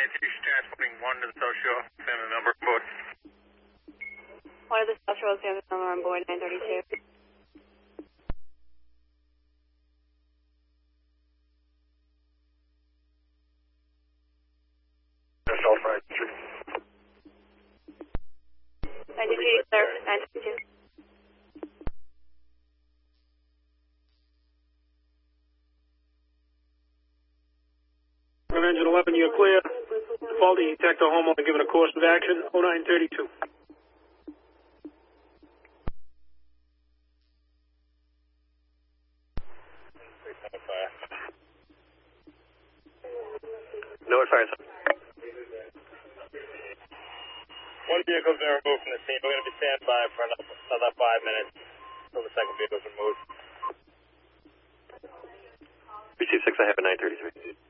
transporting 1 to the South Shore, family member on board. 1 to the South Shore, family member on board, 932. South Friday Street. 932, sir, 932. Engine 11, you're clear. Faulty detector homeowner given a course of action, 0932. No, it's fire, sir. 1 vehicle's been removed from the scene. We're going to be standing by for another 5 minutes until the second vehicle's removed. BC6, I have a 933.